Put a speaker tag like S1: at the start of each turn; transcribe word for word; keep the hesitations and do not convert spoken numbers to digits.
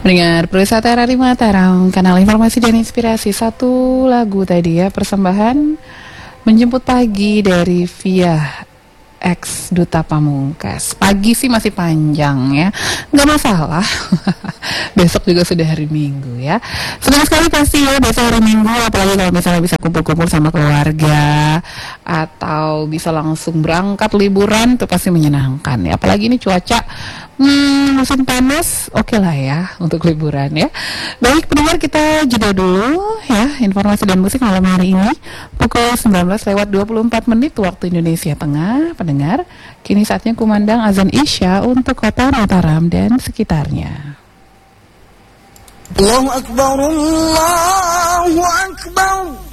S1: Mendengar Perwisata R R I Mataram, kanal informasi dan inspirasi. Satu lagu tadi ya, persembahan Menjemput Pagi dari Via X Duta Pamungkas. Pagi sih masih panjang ya, nggak masalah. Besok juga sudah hari Minggu ya. Senang sekali pasti ya besok hari Minggu, apalagi kalau misalnya bisa kumpul-kumpul sama keluarga atau bisa langsung berangkat liburan, itu pasti menyenangkan ya. Apalagi ini cuaca hmm, musim panas, oke okay lah ya untuk liburan ya. Baik pendengar, kita jeda dulu ya, informasi dan musik malam hari ini pukul sembilan belas lewat dua puluh empat menit waktu Indonesia Tengah. Pendengar, kini saatnya kumandang azan Isya untuk kota Mataram dan sekitarnya.
S2: Allahu Akbar, Allahu Akbar.